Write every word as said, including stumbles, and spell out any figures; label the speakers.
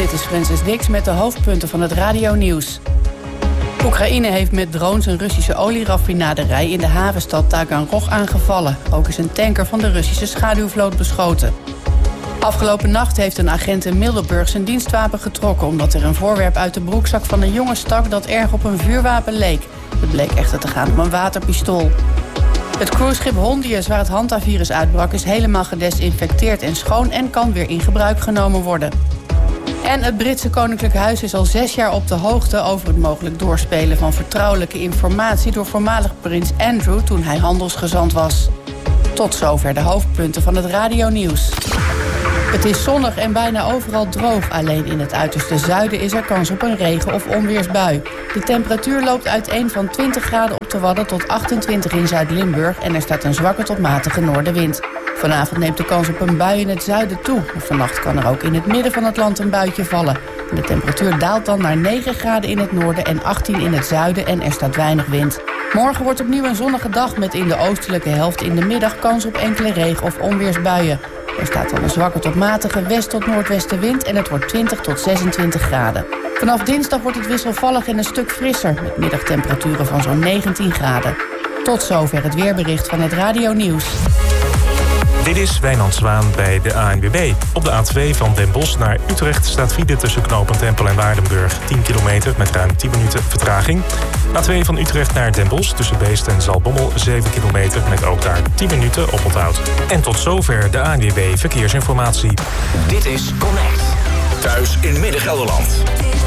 Speaker 1: Dit is Francis Dix met de hoofdpunten van het radionieuws. Oekraïne heeft met drones een Russische olieraffinaderij in de havenstad Taganrog aangevallen. Ook is een tanker van de Russische schaduwvloot beschoten. Afgelopen nacht heeft een agent in Middelburg zijn dienstwapen getrokken, omdat er een voorwerp uit de broekzak van een jongen stak dat erg op een vuurwapen leek. Het bleek echter te gaan om een waterpistool. Het cruiseschip Hondius, waar het hantavirus uitbrak, is helemaal gedesinfecteerd en schoon en kan weer in gebruik genomen worden. En het Britse Koninklijk Huis is al zes jaar op de hoogte over het mogelijk doorspelen van vertrouwelijke informatie door voormalig prins Andrew toen hij handelsgezant was. Tot zover de hoofdpunten van het radionieuws. Het is zonnig en bijna overal droog. Alleen in het uiterste zuiden is er kans op een regen- of onweersbui. De temperatuur loopt uiteen van twintig graden op de Wadden tot achtentwintig in Zuid-Limburg en er staat een zwakke tot matige noordenwind. Vanavond neemt de kans op een bui in het zuiden toe. Vannacht kan er ook in het midden van het land een buitje vallen. De temperatuur daalt dan naar negen graden in het noorden en achttien in het zuiden en er staat weinig wind. Morgen wordt opnieuw een zonnige dag met in de oostelijke helft in de middag kans op enkele regen- of onweersbuien. Er staat dan een zwakke tot matige west- tot noordwestenwind en het wordt twintig tot zesentwintig graden. Vanaf dinsdag wordt het wisselvallig en een stuk frisser, met middagtemperaturen van zo'n negentien graden. Tot zover het weerbericht van het radionieuws.
Speaker 2: Dit is Wijnand Zwaan bij de A N W B. Op de A twee van Den Bosch naar Utrecht staat file tussen knooppunt Empel en Waardenburg. tien kilometer met ruim tien minuten vertraging. A twee van Utrecht naar Den Bosch tussen Beest en Zaltbommel zeven kilometer met ook daar tien minuten oponthoud. En tot zover de A N W B Verkeersinformatie.
Speaker 3: Dit is Connect. Thuis in Midden-Gelderland.